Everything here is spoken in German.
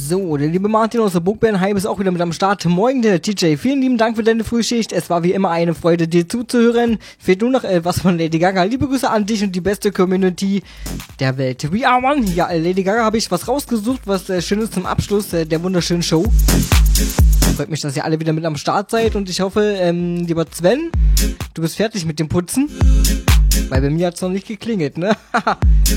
So, der liebe Martin aus der Burgbärenheim ist auch wieder mit am Start. Moin, der TJ. Vielen lieben Dank für deine Frühschicht. Es war wie immer eine Freude, dir zuzuhören. Fehlt nur noch was von Lady Gaga. Liebe Grüße an dich und die beste Community der Welt. We are one. Ja, Lady Gaga habe ich was rausgesucht, was Schönes zum Abschluss der wunderschönen Show. Freut mich, dass ihr alle wieder mit am Start seid und ich hoffe, lieber Sven, du bist fertig mit dem Putzen. Weil bei mir hat's noch nicht geklingelt, ne?